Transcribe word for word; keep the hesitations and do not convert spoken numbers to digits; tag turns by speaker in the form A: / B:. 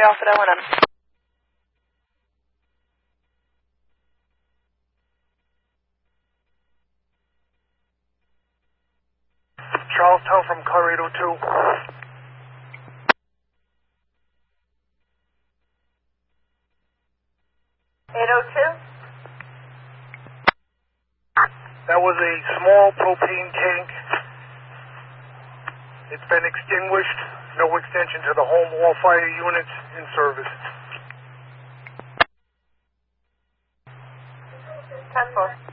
A: Alpha L M.
B: Charlestown from car eight oh two.
A: eight oh two?
B: That was a small propane tank. It's been extinguished. No extension to the home. All fire units in service.
A: ten four.